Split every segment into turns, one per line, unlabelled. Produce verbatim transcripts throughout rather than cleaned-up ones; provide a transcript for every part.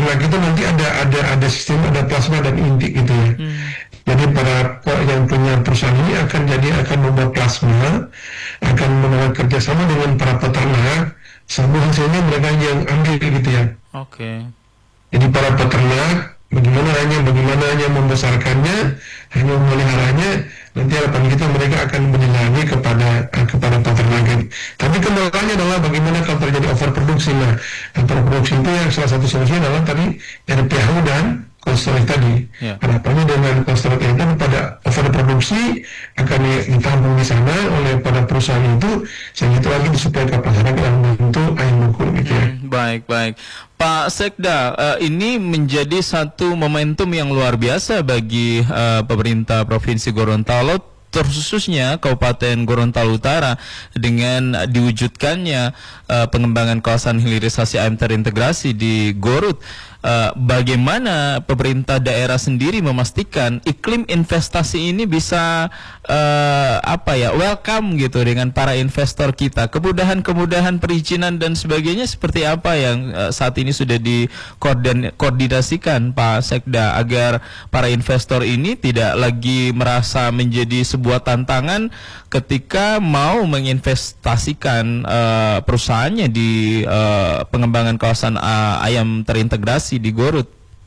peternak itu nanti ada ada ada sistem, ada plasma dan inti gitu ya. Hmm. Jadi para yang punya perusahaan ini akan jadi akan membuat plasma, akan melakukan kerjasama dengan para peternak, sampai hasilnya mereka yang ambil gitu ya.
Oke. Okay.
Jadi para peternak bagaimana hanya bagaimana hanya membesarkannya, hanya memeliharanya, nanti harapan kita mereka akan menyelami kepada kepada peternak. Tapi kendalanya adalah bagaimana kalau terjadi overproduksi. Nah, overproduksi itu yang salah satu solusinya adalah tadi R P H dan kolesterol tadi. Ya. Harapannya dengan kolesterol itu pada overproduksi akan ditampung di sana oleh pada perusahaan itu, sehingga itu lagi disuplai ke pasaran dalam bentuk ayam bungkul gitu ya.
Hmm, baik baik. Pak Sekda, uh, ini menjadi satu momentum yang luar biasa bagi uh, pemerintah Provinsi Gorontalo, terkhususnya Kabupaten Gorontalo Utara, dengan diwujudkannya uh, pengembangan kawasan hilirisasi ayam terintegrasi di Gorut. Uh, bagaimana pemerintah daerah sendiri memastikan iklim investasi ini bisa uh, apa ya welcome gitu dengan para investor kita, kemudahan-kemudahan perizinan dan sebagainya seperti apa yang uh, saat ini sudah dikoordinasikan Pak Sekda agar para investor ini tidak lagi merasa menjadi sebuah tantangan ketika mau menginvestasikan uh, perusahaannya di uh, pengembangan kawasan uh, ayam terintegrasi di Gorut.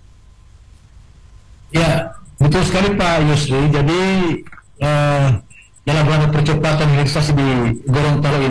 Ya, betul sekali Pak Yusri. Jadi uh, dalam rangka percepatan hilirisasi di Gorontalo